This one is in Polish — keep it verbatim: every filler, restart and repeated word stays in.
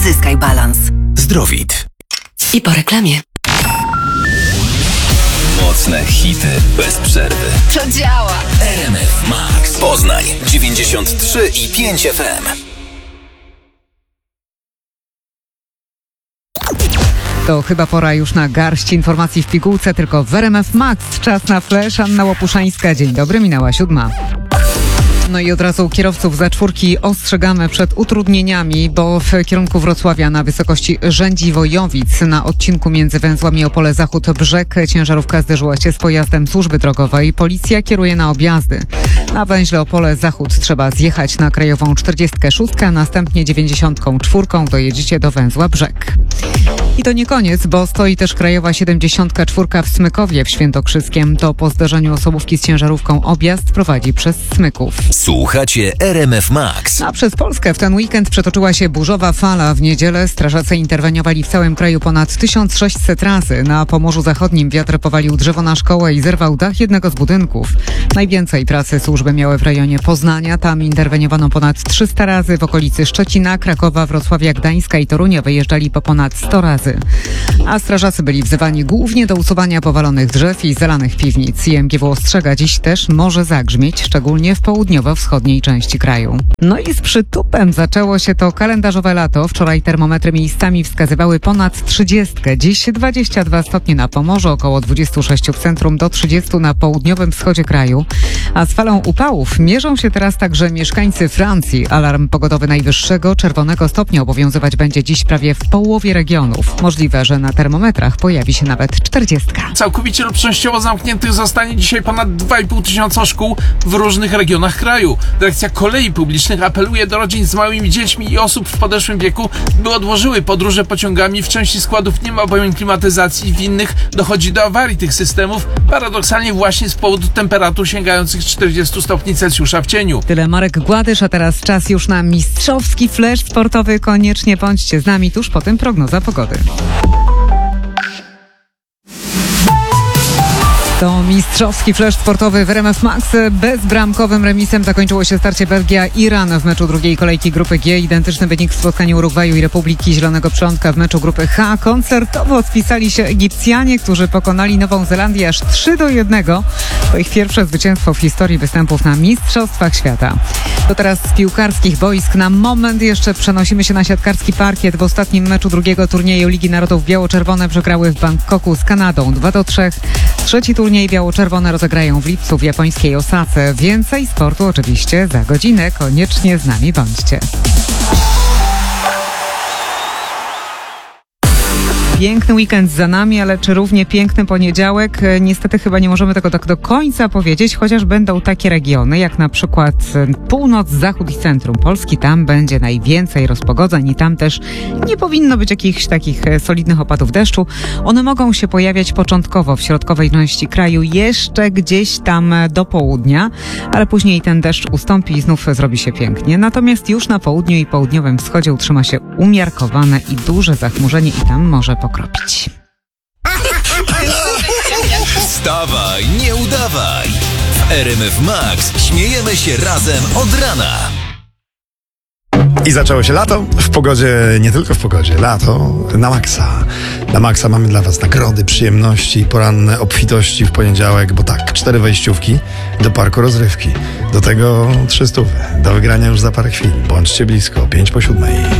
Zyskaj balans. Zdrowit. I po reklamie. Mocne hity bez przerwy. To działa. R M F Max. Poznań dziewięćdziesiąt trzy i pięć F M. To chyba pora już na garść informacji w pigułce, tylko w R M F Max. Czas na flash. Anna Łopuszańska. Dzień dobry, minęła siódma. No i od razu kierowców za czwórki ostrzegamy przed utrudnieniami, bo w kierunku Wrocławia na wysokości Rzędziwojowic na odcinku między węzłami Opole Zachód-Brzeg ciężarówka zderzyła się z pojazdem służby drogowej. Policja kieruje na objazdy. Na węźle Opole Zachód trzeba zjechać na krajową czterdziestkę szóstkę, a następnie dziewięćdziesiątką czwórką dojedziecie do węzła Brzeg. I to nie koniec, bo stoi też krajowa siedemdziesiątka czwórka w Smykowie w Świętokrzyskiem. To po zderzeniu osobówki z ciężarówką objazd prowadzi przez Smyków. Słuchacie R M F Max. A przez Polskę w ten weekend przetoczyła się burzowa fala. W niedzielę strażacy interweniowali w całym kraju ponad tysiąc sześćset razy. Na Pomorzu Zachodnim wiatr powalił drzewo na szkołę i zerwał dach jednego z budynków. Najwięcej pracy służby miały w rejonie Poznania. Tam interweniowano ponad trzysta razy. W okolicy Szczecina, Krakowa, Wrocławia, Gdańska i Torunia wyjeżdżali po ponad sto razy. A strażacy byli wzywani głównie do usuwania powalonych drzew i zalanych piwnic. I M G W ostrzega, dziś też może zagrzmieć, szczególnie w południowo-wschodniej części kraju. No i z przytupem zaczęło się to kalendarzowe lato. Wczoraj termometry miejscami wskazywały ponad trzydziestkę. Dziś dwadzieścia dwa stopnie na Pomorzu, około dwadzieścia sześć w centrum, do trzydziestu na południowym wschodzie kraju. A z falą upałów mierzą się teraz także mieszkańcy Francji. Alarm pogodowy najwyższego czerwonego stopnia obowiązywać będzie dziś prawie w połowie regionów. Możliwe, że na termometrach pojawi się nawet czterdziestka. Całkowicie lub częściowo zamkniętych zostanie dzisiaj ponad dwa i pół tysiąca szkół w różnych regionach kraju. Dyrekcja Kolei Publicznych apeluje do rodzin z małymi dziećmi i osób w podeszłym wieku, by odłożyły podróże pociągami. W części składów nie ma bowiem klimatyzacji, w innych dochodzi do awarii tych systemów, paradoksalnie właśnie z powodu temperatur sięgających czterdziestu stopni Celsjusza w cieniu. Tyle Marek Gładysz, a teraz czas już na mistrzowski flash sportowy. Koniecznie bądźcie z nami, tuż po tym prognoza pogody. To mistrzowski flash sportowy w R M F Max. Bezbramkowym remisem zakończyło się starcie Belgia-Iran w meczu drugiej kolejki grupy G. Identyczny wynik w spotkaniu Urugwaju i Republiki Zielonego Przylądka w meczu grupy H. Koncertowo spisali się Egipcjanie, którzy pokonali Nową Zelandię aż trzy do jednego. To ich pierwsze zwycięstwo w historii występów na Mistrzostwach Świata. To teraz z piłkarskich boisk na moment jeszcze przenosimy się na siatkarski parkiet. W ostatnim meczu drugiego turnieju Ligi Narodów biało-czerwone przegrały w Bangkoku z Kanadą dwa do trzech. Trzeci turniej biało-czerwone rozegrają w lipcu w japońskiej Osace. Więcej sportu oczywiście za godzinę. Koniecznie z nami bądźcie. Piękny weekend za nami, ale czy równie piękny poniedziałek? Niestety chyba nie możemy tego tak do końca powiedzieć, chociaż będą takie regiony jak na przykład północ, zachód i centrum Polski. Tam będzie najwięcej rozpogodzeń i tam też nie powinno być jakichś takich solidnych opadów deszczu. One mogą się pojawiać początkowo w środkowej części kraju, jeszcze gdzieś tam do południa, ale później ten deszcz ustąpi i znów zrobi się pięknie. Natomiast już na południu i południowym wschodzie utrzyma się umiarkowane i duże zachmurzenie i tam może pokropić. Wstawaj, nie udawaj. W R M F Max śmiejemy się razem od rana. I zaczęło się lato w pogodzie, nie tylko w pogodzie, lato na maksa. Na maksa mamy dla was nagrody, przyjemności, poranne obfitości w poniedziałek, bo tak, cztery wejściówki do parku rozrywki. Do tego trzy stówy. Do wygrania już za parę chwil. Bądźcie blisko, pięć po siódmej.